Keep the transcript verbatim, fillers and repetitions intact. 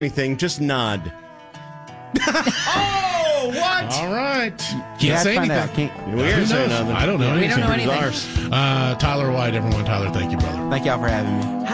anything, just nod. Oh, what? All right. Can't Yeah, say find anything. out. Can't- We can't Who say knows? nothing. I don't know We anything. don't know It's anything. ours. Uh, Tyler White, everyone. Tyler, thank you, brother. Thank y'all for having me.